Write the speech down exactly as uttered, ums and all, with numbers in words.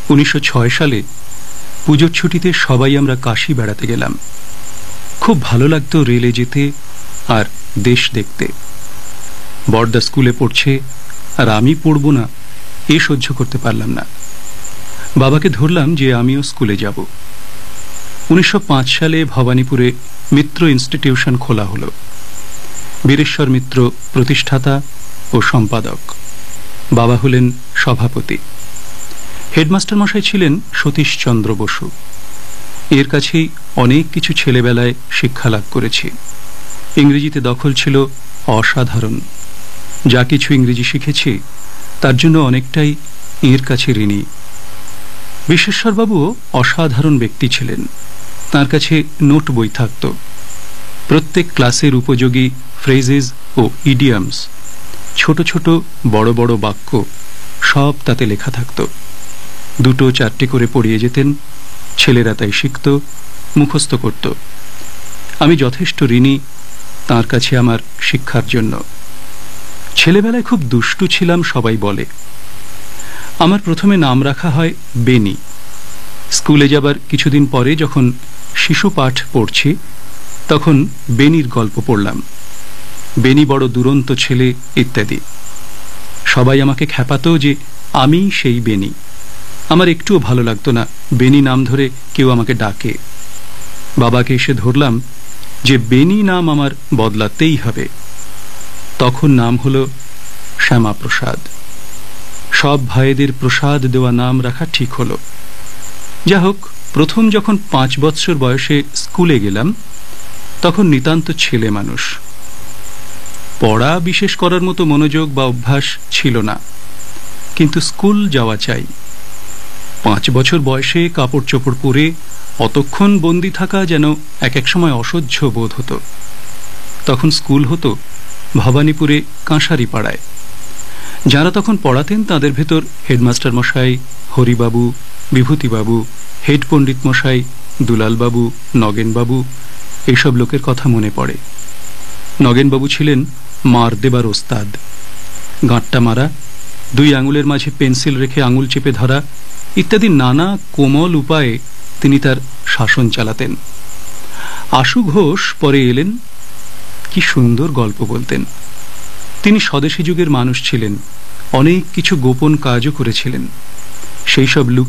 উনিশশো ছয় সালে পুজোর ছুটিতে সবাই আমরা কাশী বেড়াতে গেলাম। খুব ভালো লাগতো রেলে যেতে আর দেশ দেখতে। বড়দা স্কুলে পড়ছে আর আমি পড়ব না, এ সহ্য করতে পারলাম না। বাবাকে ধরলাম যে আমিও স্কুলে যাব। উনিশশো পাঁচ সালে ভবানীপুরে মিত্র ইনস্টিটিউশন খোলা হলো। বীরেশ্বর মিত্র প্রতিষ্ঠাতা ও সম্পাদক, বাবা হলেন সভাপতি। হেডমাস্টার মশাই ছিলেন সতীশচন্দ্র বসু। এর কাছেই অনেক কিছু ছেলেবেলায় শিক্ষা লাভ করেছি। ইংরেজিতে দখল ছিল অসাধারণ। যা কিছু ইংরেজি শিখেছি তার জন্য অনেকটাই এর কাছে ঋণী। বিশ্বেশ্বরবাবুও অসাধারণ ব্যক্তি ছিলেন। তার কাছে নোট বই থাকত। প্রত্যেক ক্লাসের উপযোগী ফ্রেজেস ও ইডিয়ামস, ছোট ছোট বড় বড় বাক্য সব তাতে লেখা থাকত। দুটো চারটে করে পড়িয়ে যেতেন, ছেলেরা তাই শিখত, মুখস্থ করত। আমি যথেষ্ট ঋণী তাঁর কাছে আমার শিক্ষার জন্য। ছেলেবেলায় খুব দুষ্টু ছিলাম সবাই বলে। আমার প্রথমে নাম রাখা হয় বেনি। স্কুলে যাবার কিছুদিন পরে যখন শিশু পাঠ পড়ছি তখন বেনির গল্প পড়লাম। বেনি বড় দুরন্ত ছেলে ইত্যাদি। সবাই আমাকে খ্যাপাতো যে আমি সেই বেনি। আমার একটুও ভালো লাগতো না বেনি নাম ধরে কেউ আমাকে ডাকে। বাবাকে এসে ধরলাম যে বেনি নাম আমার বদলাতেই হবে। তখন নাম হলো শ্যামাপ্রসাদ। সব ভাইদের প্রসাদ দেওয়া নাম রাখা ঠিক হলো। যা হোক, প্রথম যখন পাঁচ বৎসর বয়সে স্কুলে গেলাম তখন নিতান্ত ছেলে মানুষ। পড়া বিশেষ করার মতো মনোযোগ বা অভ্যাস ছিল না, কিন্তু স্কুল যাওয়া চাই। পাঁচ বছর বয়সে কাপড় চোপড় পরে অতক্ষণ বন্দি থাকা যেন এক এক সময় অসহ্য বোধ হতো। তখন স্কুল হতো ভবানীপুরে কাঁসারি পাড়ায়। যারা তখন পড়াতেন তাদের ভেতর হেডমাস্টার মশাই, হরিবাবু, বিভূতিবাবু, হেড পণ্ডিত মশাই, দুলালবাবু, নগেনবাবু, এইসব লোকের কথা মনে পড়ে। নগেনবাবু ছিলেন মার দেবার ওস্তাদ। গাঁটটা মারা, দুই আঙুলের মাঝে পেন্সিল রেখে আঙুল চেপে ধরা ইত্যাদি নানা কোমল উপায়ে তিনি তার শাসন চালাতেন। আশু ঘোষ পরে এলেন। কি সুন্দর গল্প বলতেন। তিনি স্বদেশী যুগের মানুষ ছিলেন, অনেক কিছু গোপন কাজও করেছিলেন। সেই সব